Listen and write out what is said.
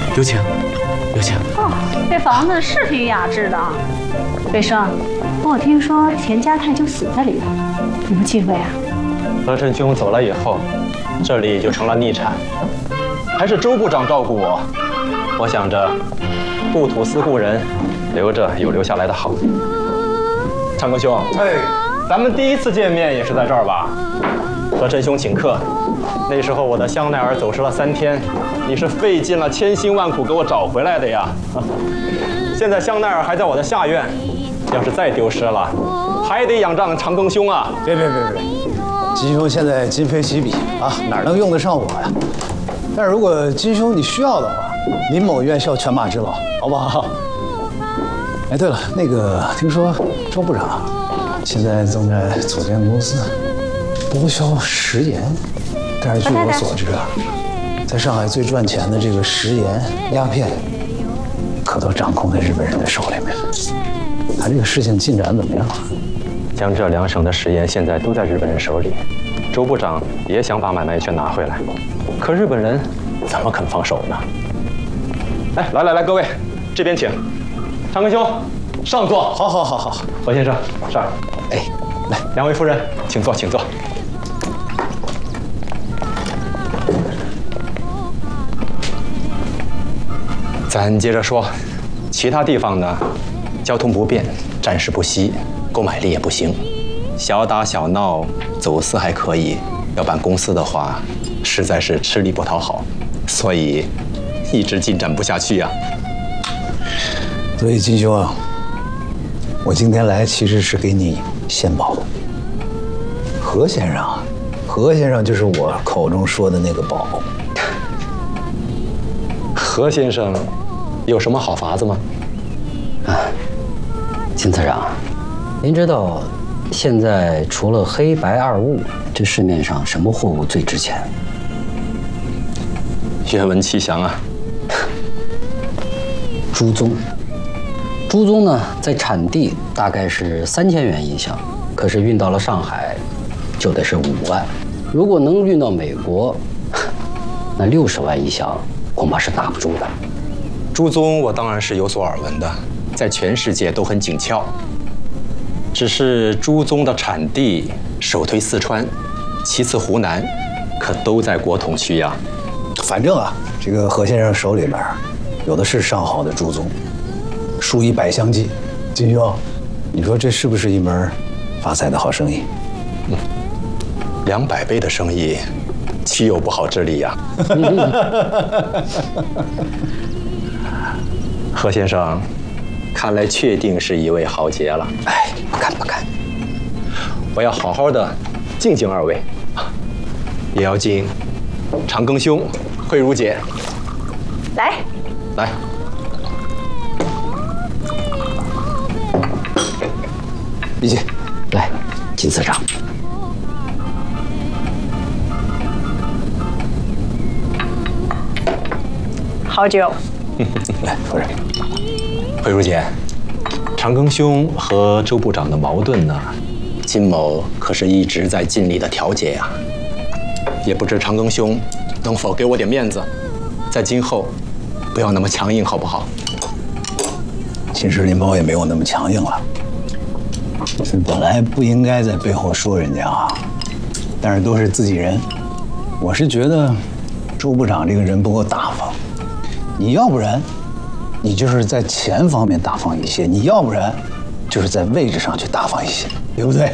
有请，有请。 哦，这房子是挺雅致的啊。北生，我听说田家泰就死在里头，你不忌讳啊？ 和振兄走了以后，这里就成了逆产，还是周部长照顾我。我想着，故土思故人，留着有留下来的好。长庚兄， 哎， 咱们第一次见面也是在这儿吧？和振兄请客，那时候我的香奈儿走失了3天，你是费尽了千辛万苦给我找回来的呀。现在香奈儿还在我的下院，要是再丢失了，还得仰仗长庚兄啊！ 别，金兄现在今非昔比啊，哪能用得上我呀？但是如果金兄你需要的话，林某愿效犬马之劳，好不好？哎，对了，那个听说周部长现在正在组建公司，拨销食盐，但是据我所知啊，在上海最赚钱的这个食盐鸦片，可都掌控在日本人的手里面。他这个事情进展怎么样？ 江浙2省的食盐现在都在日本人手里，周部长也想把买卖权拿回来，可日本人怎么肯放手呢？哎，来，各位，这边请。长庚兄，上座。 好。 何先生，上。哎，来，2位夫人，请坐。咱接着说，其他地方呢，交通不便，战事不息，购买力也不行，小打小闹，走私还可以，要办公司的话，实在是吃力不讨好，所以一直进展不下去呀。 所以金兄啊，我今天来其实是给你献宝。何先生就是我口中说的那个宝。 何先生有什么好法子吗？ 金次长，您知道现在除了黑白二物，这市面上什么货物最值钱？ 愿闻其详啊。 猪鬃。猪鬃呢，在产地大概是3000元一箱，可是运到了上海，就得是5万。如果能运到美国，那60万一箱恐怕是打不住的。 猪鬃我当然是有所耳闻的，在全世界都很紧俏。只是猪鬃的产地首推四川，其次湖南，可都在国统区呀。 反正啊，这个何先生手里面有的是上好的猪鬃，数以百相计。金兄，你说这是不是一门发财的好生意 ？200倍的生意，岂有不好之理呀？何先生，看来确定是一位豪杰了。 哎，不敢。 我要好好的敬2位，也要敬长庚兄、慧茹姐。 来。 李姐， 来，金次长。 好酒。 来，夫人。 慧茹姐，长庚兄和周部长的矛盾呢，金某可是一直在尽力的调解呀。也不知长庚兄能否给我点面子，在今后不要那么强硬，好不好？ 其实林某也没有那么强硬了，是本来不应该在背后说人家啊，但是都是自己人。我是觉得周部长这个人不够大方，你要不然你就是在钱方面大方一些，你要不然就是在位置上去大方一些，对不对？